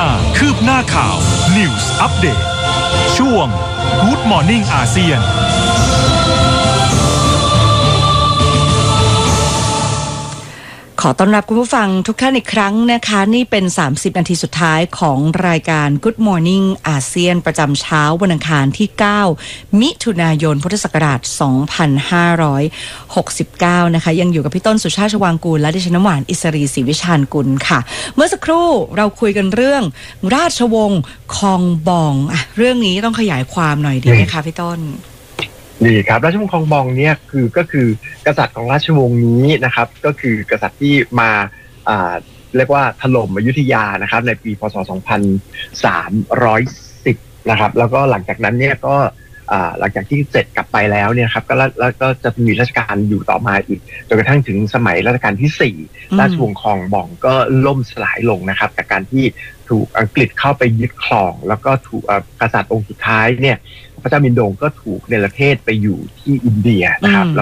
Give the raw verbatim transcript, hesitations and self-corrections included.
าคืบหน้าข่าว News Update ช่วง Good Morning อาเซียนขอต้อนรับคุณผู้ฟังทุกท่านอีกครั้งนะคะนี่เป็นสามสิบนาทีสุดท้ายของรายการ Good Morning อาเซียนประจำเช้าวันอังคารที่เก้ามิถุนายนพุทธศักราชสองพันห้าร้อยหกสิบเก้านะคะยังอยู่กับพี่ต้นสุชาติชวางกูลและดิฉันน้ำหวานอิสรีศรีวิชาญกุลค่ะเมื่อสักครู่เราคุยกันเรื่องราชวงศ์คองบองอ่ะเรื่องนี้ต้องขยายความหน่อยดีไหมคะพี่ต้นดีครับราชวงศ์คองบองเนี่ยคือก็คือกษัตริย์ของราชวงศ์นี้นะครับก็คือกษัตริย์ที่มาอ่าเรียกว่าถล่มอยุธยานะครับในปีพ.ศ. สองพันสามร้อยสิบนะครับแล้วก็หลังจากนั้นเนี่ยก็อ่าหลังจากที่เสร็จกลับไปแล้วเนี่ยครับก็แล้วก็จะมีราชการอยู่ต่อมาอีกจนกระทั่งถึงสมัยรัชกาลที่สี่ราชวงศ์คองบองก็ล่มสลายลงนะครับจากการที่ถูกอังกฤษเข้าไปยึดครองแล้วก็ถูกกษัตริย์องค์สุดท้ายเนี่ยพระเจ้ามินโดงก็ถูกเนรเทศไปอยู่ที่อินเดียนะครับ